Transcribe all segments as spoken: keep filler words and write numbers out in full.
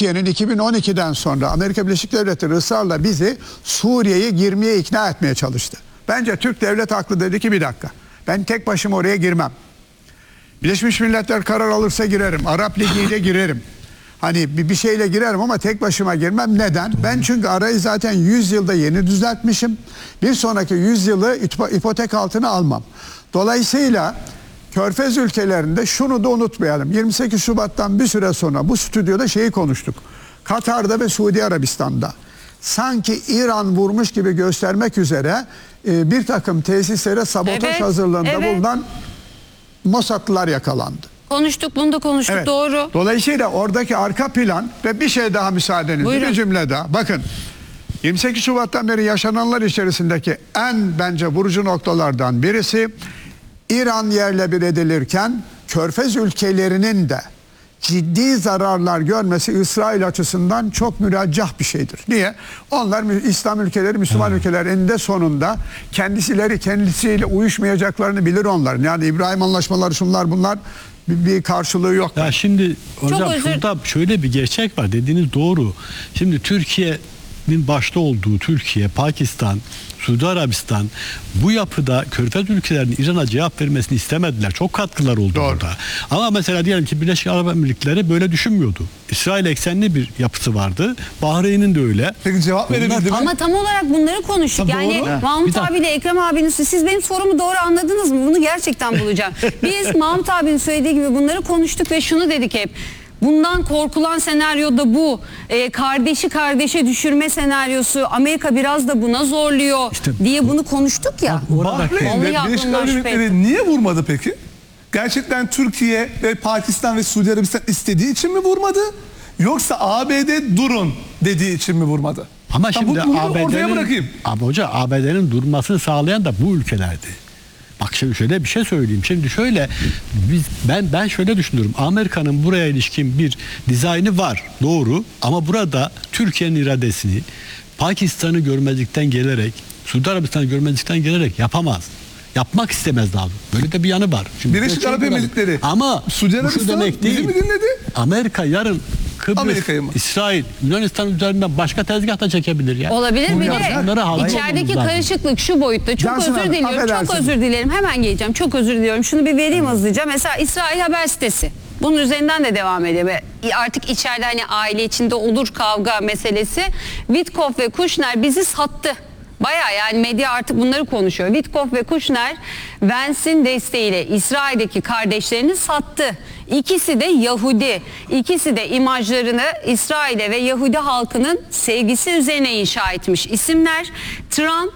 Türkiye'nin iki bin on iki'den sonra Amerika Birleşik Devletleri ısrarla bizi Suriye'ye girmeye ikna etmeye çalıştı. Bence Türk devlet haklı, dedi ki bir dakika, ben tek başıma oraya girmem. Birleşmiş Milletler karar alırsa girerim. Arap Ligi ile girerim. Hani bir, bir şeyle girerim ama tek başıma girmem. Neden? Ben çünkü arayı zaten yüz yılda yeni düzeltmişim. Bir sonraki yüz yılı ipotek altına almam. Dolayısıyla Körfez ülkelerinde şunu da unutmayalım. yirmi sekiz Şubat'tan bir süre sonra bu stüdyoda şeyi konuştuk. Katar'da ve Suudi Arabistan'da sanki İran vurmuş gibi göstermek üzere e, bir takım tesislere sabotaj evet, hazırlığında evet. bulunan Mossadlılar yakalandı. Konuştuk, bunu da konuştuk, Evet. doğru. Dolayısıyla oradaki arka plan ve bir şey daha müsaadenizle, Buyurun. bir cümle daha. Bakın, yirmi sekiz Şubat'tan beri yaşananlar içerisindeki en bence vurucu noktalardan birisi, İran yerle bir edilirken Körfez ülkelerinin de ciddi zararlar görmesi İsrail açısından çok müraccah bir şeydir. Niye? Onlar İslam ülkeleri, Müslüman hmm. ülkeler eninde sonunda kendisileri kendisiyle uyuşmayacaklarını bilir onların. Yani İbrahim anlaşmaları, şunlar bunlar, bir, bir karşılığı yok. Ya şimdi hocam özür... şurada şöyle bir gerçek var, dediğiniz doğru. Şimdi Türkiye'nin başta olduğu Türkiye, Pakistan, Suudi Arabistan bu yapıda Körfez ülkelerinin İran'a cevap vermesini istemediler. Çok katkılar oldu Doğru. orada. Ama mesela diyelim ki Birleşik Arap Emirlikleri böyle düşünmüyordu. İsrail eksenli bir yapısı vardı. Bahreyn'in de öyle. Peki cevap verebildi mi? Ama tam olarak bunları konuştuk. Ha, yani doğru. Mahmut Bir abiyle Ekrem abinin, siz benim sorumu doğru anladınız mı? Bunu gerçekten bulacağım. Biz Mahmut abinin söylediği gibi bunları konuştuk ve şunu dedik hep. Bundan korkulan senaryo da bu. Ee, kardeşi kardeşe düşürme senaryosu. Amerika biraz da buna zorluyor İşte diye bunu konuştuk ya. Bahreyn Vallahi ve Birleşik aklımdan Arap şüphe Emirlikleri niye vurmadı peki? Gerçekten Türkiye ve Pakistan ve Suudi Arabistan istediği için mi vurmadı? Yoksa A B D durun dediği için mi vurmadı? Ama Ya şimdi bu- bunu ortaya A B bırakayım. D'nin Abi hoca A B D'nin durmasını sağlayan da bu ülkelerdi. Bak şimdi şöyle bir şey söyleyeyim. Şimdi şöyle biz ben ben şöyle düşünüyorum. Amerika'nın buraya ilişkin bir dizaynı var. Doğru. Ama burada Türkiye'nin iradesini Pakistan'ı görmezlikten gelerek, Suudi Arabistan'ı görmezlikten gelerek yapamaz. Yapmak istemez daha. Böyle de bir yanı var. Şimdi Birleşik Arap Emirlikleri, ama Suudi bu şu Arabistan demek bizi değil. mi dinledi? Amerika yarın Amerika'yı Kıbrıs, mı? İsrail, Yunanistan üzerinden başka tezgahta çekebilir ya. Olabilir bir Bunları de halletmemiz içerideki lazım. karışıklık şu boyutta. Çok Cansın özür Hanım, diliyorum. Çok affedersiniz. özür dilerim. Hemen geleceğim. Çok özür diliyorum. Şunu bir vereyim hızlıca. Mesela İsrail haber sitesi. Bunun üzerinden de devam ediyor. Ve artık içeride hani aile içinde olur kavga meselesi. Witkoff ve Kushner bizi sattı. Bayağı yani medya artık bunları konuşuyor. Witkoff ve Kushner Vance'in desteğiyle İsrail'deki kardeşlerini sattı. İkisi de Yahudi. İkisi de imajlarını İsrail'e ve Yahudi halkının sevgisi üzerine inşa etmiş isimler. Trump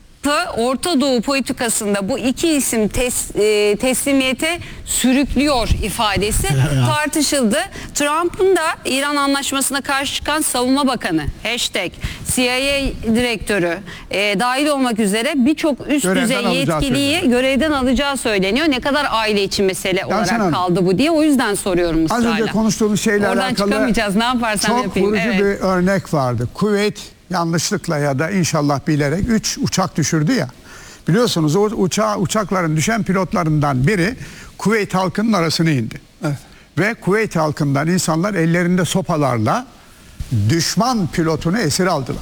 Orta Doğu politikasında bu iki isim tes, e, teslimiyete sürüklüyor ifadesi tartışıldı. Trump'ın da İran anlaşmasına karşı çıkan savunma bakanı, hashtag C I A direktörü e, dahil olmak üzere birçok üst Görevden düzey alacağı yetkiliyi söyleniyor. görevden alacağı söyleniyor. Ne kadar aile içi mesele Cansın olarak Hanım, kaldı bu diye, o yüzden soruyorum Az ısrarla. önce konuştuğumuz şeyle Oradan alakalı çıkamayacağız, ne yaparsam çok yapayım. vurucu Evet. bir örnek vardı. Kuveyt yanlışlıkla ya da inşallah bilerek üç uçak düşürdü ya. Biliyorsunuz o uçağı, uçakların düşen pilotlarından biri Kuveyt halkının arasına indi. Evet. Ve Kuveyt halkından insanlar ellerinde sopalarla düşman pilotunu esir aldılar.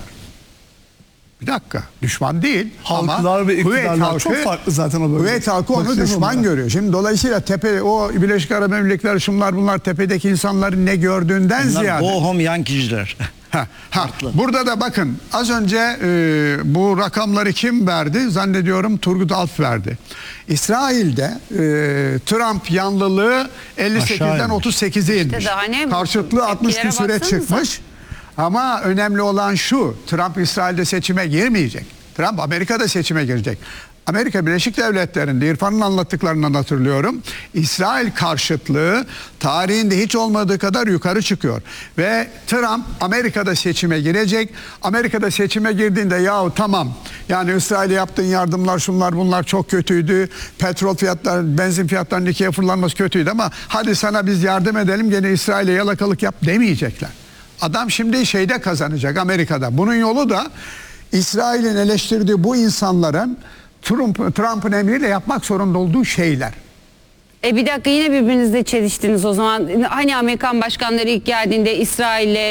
Bir dakika, düşman değil. Halklar ama ve Kuveyt iktidarlar halkı, çok farklı zaten o bölgede. Kuveyt halkı onu Bakın düşman onlara. görüyor. Şimdi dolayısıyla tepe, o Birleşik Arap Emirlikleri, şunlar bunlar tepedeki insanların ne gördüğünden Bunlar ziyade. bohum yankiciler. Ha, ha. Burada da bakın az önce e, bu rakamları kim verdi? Zannediyorum Turgut Alp verdi. İsrail'de e, Trump yanlılığı elli sekizden Aşağı otuz sekize inmiş. İşte daha ne? Karşılıklı altmış Tepkilere küsüre baksanıza. çıkmış. Ama önemli olan şu: Trump İsrail'de seçime girmeyecek. Trump Amerika'da seçime girecek. Amerika Birleşik Devletleri'nde İrfan'ın anlattıklarından hatırlıyorum. İsrail karşıtlığı tarihinde hiç olmadığı kadar yukarı çıkıyor. Ve Trump Amerika'da seçime girecek. Amerika'da seçime girdiğinde yahu tamam yani İsrail'e yaptığın yardımlar şunlar bunlar çok kötüydü. Petrol fiyatları, benzin fiyatlarının ikiye fırlanması kötüydü ama hadi sana biz yardım edelim gene İsrail'e yalakalık yap demeyecekler. Adam şimdi şeyde kazanacak, Amerika'da. Bunun yolu da İsrail'in eleştirdiği bu insanların Trump, Trump'ın emriyle yapmak zorunda olduğu şeyler. E bir dakika, yine birbirinizle çeliştiniz o zaman. Hani Amerikan başkanları ilk geldiğinde İsrail'le